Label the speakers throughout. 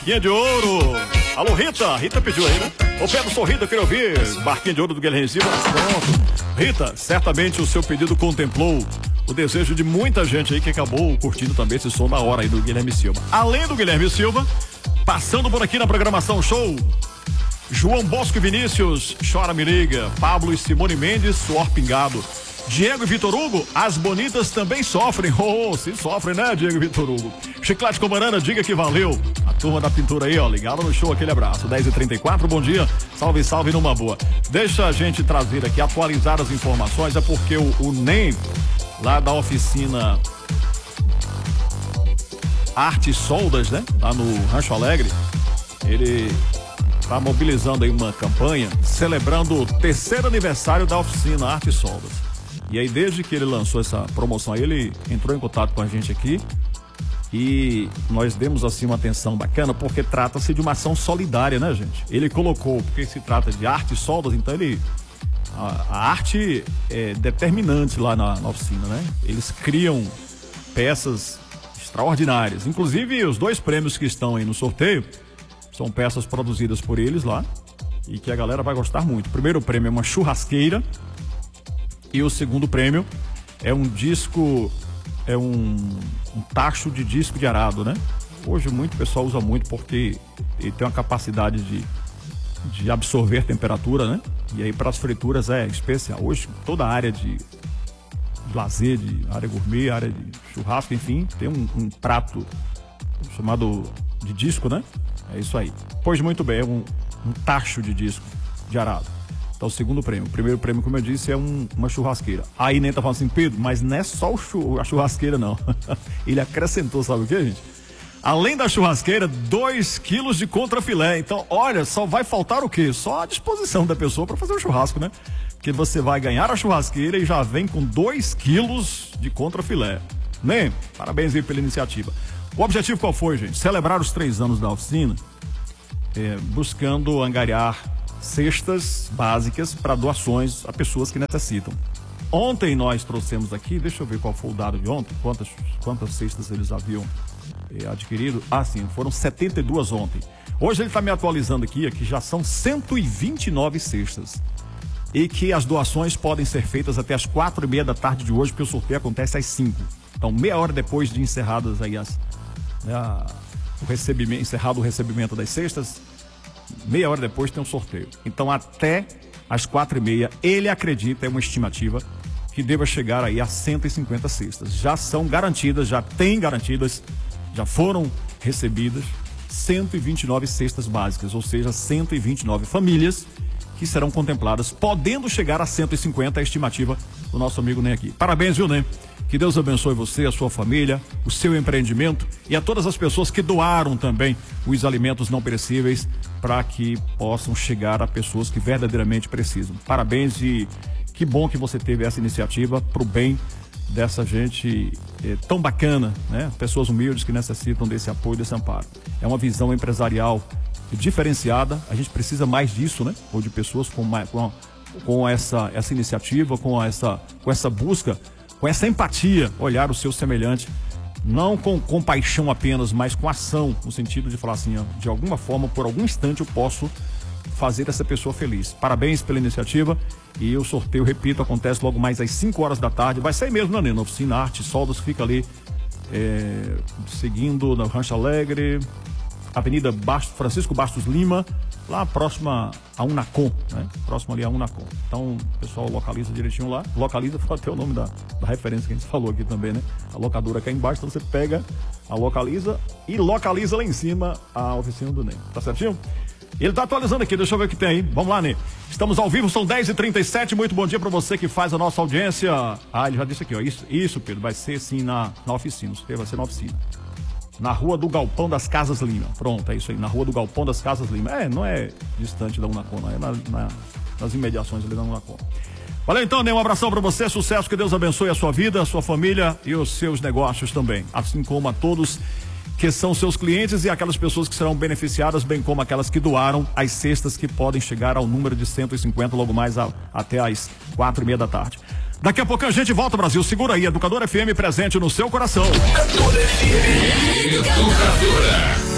Speaker 1: Barquinha de Ouro. Alô, Rita. Rita pediu aí, né? Ô, Pedro Sorrida, queria ouvir Barquinha de Ouro do Guilherme Silva. Pronto. Rita, certamente o seu pedido contemplou o desejo de muita gente aí que acabou curtindo também esse som na hora aí do Guilherme Silva. Além do Guilherme Silva, passando por aqui na programação show, João Bosco e Vinícius, Chora Me Liga, Pablo e Simone Mendes, Suor Pingado. Diego e Vitor Hugo, as bonitas também sofrem. Oh, se sofrem, né, Diego e Vitor Hugo? Chiclete com banana, diga que valeu. A turma da pintura aí, ó, ligada no show, aquele abraço. 10h34, bom dia, salve, salve numa boa. Deixa a gente trazer aqui, atualizar as informações, é porque o NEM, lá da oficina Arte Soldas, né, lá no Rancho Alegre, ele tá mobilizando aí uma campanha, celebrando o 3º aniversário da oficina Arte Soldas. E aí, desde que ele lançou essa promoção, ele entrou em contato com a gente aqui e nós demos assim uma atenção bacana, porque trata-se de uma ação solidária, né, gente? Ele colocou, porque se trata de arte soldas, então a arte é determinante lá na oficina, né? Eles criam peças extraordinárias. Inclusive, os 2 prêmios que estão aí no sorteio são peças produzidas por eles lá e que a galera vai gostar muito. O primeiro prêmio é uma churrasqueira. E o segundo prêmio é um disco, é um tacho de disco de arado, né? Hoje muito pessoal usa muito porque ele tem uma capacidade de absorver temperatura, né? E aí para as frituras é especial. Hoje toda a área de lazer, de área gourmet, área de churrasco, enfim, tem um prato chamado de disco, né? É isso aí. Pois muito bem, é um tacho de disco de arado. Então, o segundo prêmio. O primeiro prêmio, como eu disse, é uma churrasqueira. Aí nem tá falando assim, Pedro, mas não é só a churrasqueira, não. Ele acrescentou, sabe o que, gente? Além da churrasqueira, 2 quilos de contrafilé. Então, olha, só vai faltar o quê? Só a disposição da pessoa para fazer o churrasco, né? Porque você vai ganhar a churrasqueira e já vem com 2 quilos de contrafilé. Né? Parabéns aí pela iniciativa. O objetivo qual foi, gente? Celebrar os 3 anos da oficina, buscando angariar cestas básicas para doações a pessoas que necessitam. Ontem nós trouxemos aqui, deixa eu ver qual foi o dado de ontem, quantas cestas eles haviam adquirido. Ah, sim, foram 72 ontem. Hoje ele está me atualizando aqui, que já são 129 cestas. E que as doações podem ser feitas até as 4h30 da tarde de hoje, porque o sorteio acontece às 5. Então, meia hora depois de encerradas aí encerrado o recebimento das cestas, meia hora depois tem um sorteio. Então até às 4h30 ele acredita, é uma estimativa, que deva chegar aí a 150 cestas. Já são garantidas, já foram recebidas 129 cestas básicas, ou seja, 129 famílias que serão contempladas, podendo chegar a 150, a estimativa do nosso amigo Ney aqui. Parabéns, viu, Ney? Que Deus abençoe você, a sua família, o seu empreendimento e a todas as pessoas que doaram também os alimentos não perecíveis para que possam chegar a pessoas que verdadeiramente precisam. Parabéns e que bom que você teve essa iniciativa para o bem dessa gente tão bacana, né? Pessoas humildes que necessitam desse apoio, desse amparo. É uma visão empresarial diferenciada, a gente precisa mais disso, né? Ou de pessoas com essa iniciativa, com essa busca, com essa empatia, olhar o seu semelhante, não com compaixão apenas, mas com ação, no sentido de falar assim, ó, de alguma forma, por algum instante eu posso fazer essa pessoa feliz. Parabéns pela iniciativa e o sorteio, repito, acontece logo mais às 5 horas da tarde, vai sair mesmo, né, na oficina Arte Soldas, que fica ali seguindo na Rancho Alegre, Avenida Francisco Bastos Lima, lá próxima a Unacom, né? Próximo ali a Unacom. Então, o pessoal localiza direitinho lá. Localiza, foi até o nome da referência que a gente falou aqui também, né? A locadora aqui embaixo, então você pega a localiza e localiza lá em cima a oficina do Ney. Tá certinho? Ele tá atualizando aqui, deixa eu ver o que tem aí. Vamos lá, Ney. Estamos ao vivo, são 10h37. Muito bom dia para você que faz a nossa audiência. Ah, ele já disse aqui, ó. Isso, Pedro, vai ser sim na oficina. Isso vai ser na oficina. Na Rua do Galpão das Casas Lima. Pronto, é isso aí, na Rua do Galpão das Casas Lima. Não é distante da Unacom, não. É nas imediações ali da Unacom. Valeu então, Ney, um abração pra você, sucesso, que Deus abençoe a sua vida, a sua família e os seus negócios também. Assim como a todos que são seus clientes e aquelas pessoas que serão beneficiadas, bem como aquelas que doaram as cestas que podem chegar ao número de 150 logo mais até às 4h30 da tarde. Daqui a pouco a gente volta, Brasil. Segura aí, Educadora FM presente no seu coração.
Speaker 2: Educadora FM. Educadora.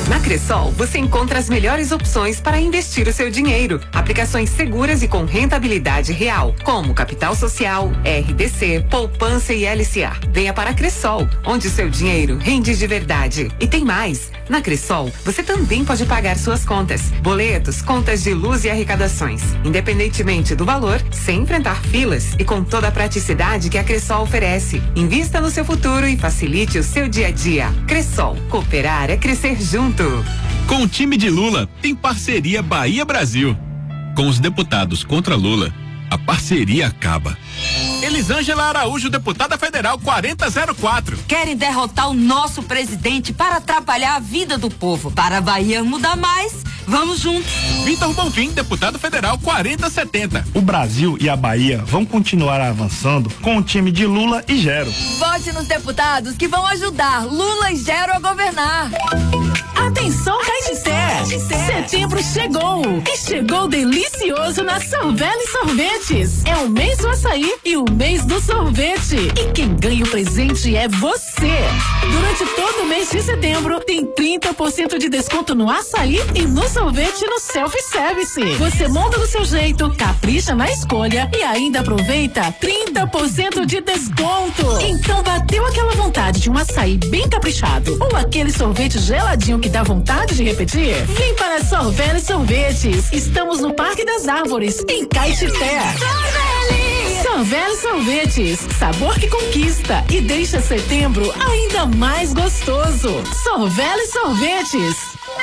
Speaker 2: Na Cressol, você encontra as melhores opções para investir o seu dinheiro. Aplicações seguras e com rentabilidade real, como Capital Social, RDC, Poupança e LCA. Venha para a Cressol, onde o seu dinheiro rende de verdade. E tem mais. Na Cressol, você também pode pagar suas contas, boletos, contas de luz e arrecadações, independentemente do valor, sem enfrentar filas e com toda a praticidade que a Cressol oferece. Invista no seu futuro e facilite o seu dia a dia. Cressol, cooperar é crescer junto.
Speaker 3: Com o time de Lula, tem parceria Bahia-Brasil. Com os deputados contra Lula, a parceria acaba. Elisângela Araújo, deputada federal 4004.
Speaker 4: Querem derrotar o nosso presidente para atrapalhar a vida do povo. Para a Bahia mudar mais, vamos juntos.
Speaker 3: Vitor Bonfim, deputado federal 4070.
Speaker 5: O Brasil e a Bahia vão continuar avançando com o time de Lula e Gero.
Speaker 4: Vote nos deputados que vão ajudar Lula e Gero a governar.
Speaker 6: Atenção, Caetité! Setembro chegou! E chegou delicioso na Sorvete Sorvetes. É o mês do açaí e o mês do sorvete. E quem ganha o presente é você! Durante todo o mês de setembro, tem 30% de desconto no açaí e no sorvete no self-service. Você monta do seu jeito, capricha na escolha e ainda aproveita 30% de desconto. Então bateu aquela vontade de um açaí bem caprichado ou aquele sorvete geladinho que dá vontade de repetir? Vem para Sorvete Sorvetes. Estamos no Parque das Árvores, em Caetité. Sorvete Sorvetes, sabor que conquista e deixa setembro ainda mais gostoso. Sorvete Sorvetes.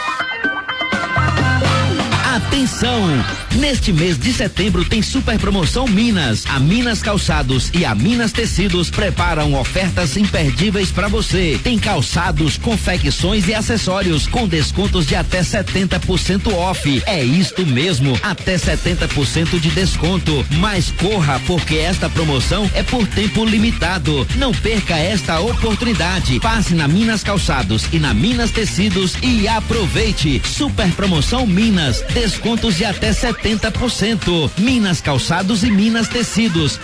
Speaker 7: Atenção! Neste mês de setembro tem super promoção Minas. A Minas Calçados e a Minas Tecidos preparam ofertas imperdíveis para você. Tem calçados, confecções e acessórios com descontos de até 70% off. É isto mesmo, até 70% de desconto. Mas corra, porque esta promoção é por tempo limitado. Não perca esta oportunidade. Passe na Minas Calçados e na Minas Tecidos e aproveite. Super promoção Minas. Descontos de até 70%. Minas Calçados e Minas Tecidos.